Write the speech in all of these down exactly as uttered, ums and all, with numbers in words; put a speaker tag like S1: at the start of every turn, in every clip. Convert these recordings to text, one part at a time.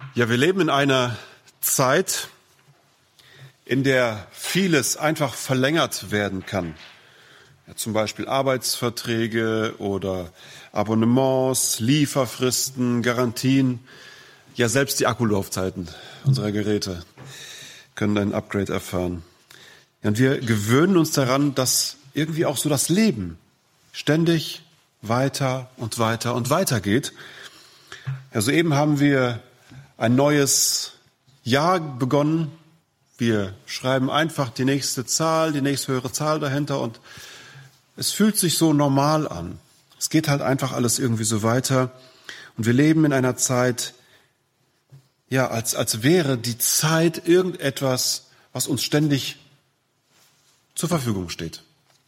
S1: Ja, wir leben in einer Zeit, in der vieles einfach verlängert werden kann. Ja, zum Beispiel Arbeitsverträge oder Abonnements, Lieferfristen, Garantien. Ja, selbst die Akkulaufzeiten unserer Geräte können ein Upgrade erfahren. Ja, und wir gewöhnen uns daran, dass irgendwie auch so das Leben ständig weiter und weiter und weiter geht. Ja, soeben haben wir ein neues Jahr begonnen. Wir schreiben einfach die nächste Zahl, die nächsthöhere Zahl dahinter und es fühlt sich so normal an. Es geht halt einfach alles irgendwie so weiter und wir leben in einer Zeit, ja, als, als wäre die Zeit irgendetwas, was uns ständig zur Verfügung steht.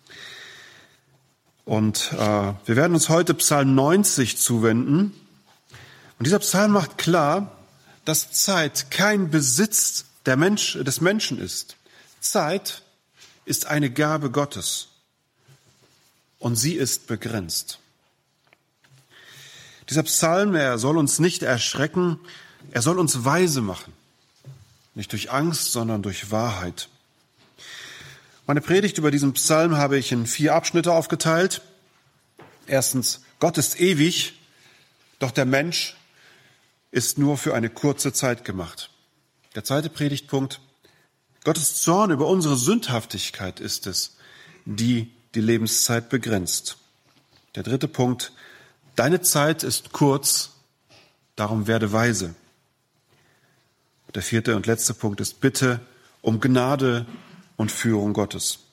S1: Und äh, wir werden uns heute Psalm neunzig zuwenden. Und dieser Psalm macht klar, dass Zeit kein Besitz der Mensch, des Menschen ist. Zeit ist eine Gabe Gottes und sie ist begrenzt. Dieser Psalm, er soll uns nicht erschrecken, er soll uns weise machen. Nicht durch Angst, sondern durch Wahrheit. Meine Predigt über diesen Psalm habe ich in vier Abschnitte aufgeteilt. Erstens, Gott ist ewig, doch der Mensch ist nur für eine kurze Zeit gemacht. Der zweite Predigtpunkt, Gottes Zorn über unsere Sündhaftigkeit ist es, die die Lebenszeit begrenzt. Der dritte Punkt, deine Zeit ist kurz, darum werde weise. Der vierte und letzte Punkt ist Bitte um Gnade und Führung Gottes.